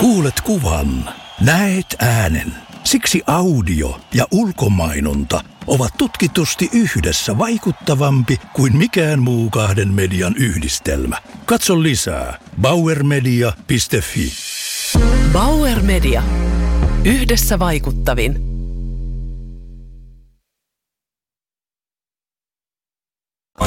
Kuulet kuvan, näet äänen. Siksi audio ja ulkomainonta ovat tutkitusti yhdessä vaikuttavampi kuin mikään muu kahden median yhdistelmä. Katso lisää bauermedia.fi. Bauer Media. Yhdessä vaikuttavin.